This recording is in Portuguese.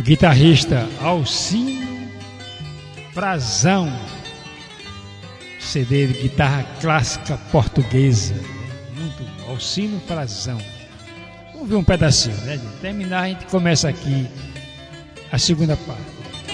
guitarrista Alcino Frazão, CD de guitarra clássica portuguesa, muito bom, Alcino Frazão. Vamos ver um pedacinho, né? De terminar, a gente começa aqui a segunda parte.